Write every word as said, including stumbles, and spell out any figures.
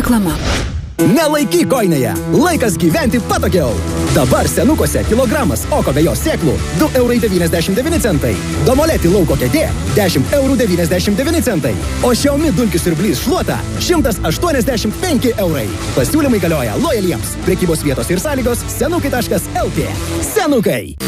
Reklama. Nelaikyk koinėje. Laikas gyventi patogiau. Dabar senukose kilogramas oko vejos sėklų du eurai devyniasdešimt devyni centai. Domoleti lauko kėdė dešimt eurų devyniasdešimt devyni centai. O Xiaomi dulkių siurblys šluota šimtas aštuoniasdešimt penki eurai. Pasiūlymai galioja lojaliems. Prekybos vietos ir sąlygos senukai taškas lt. Senukai.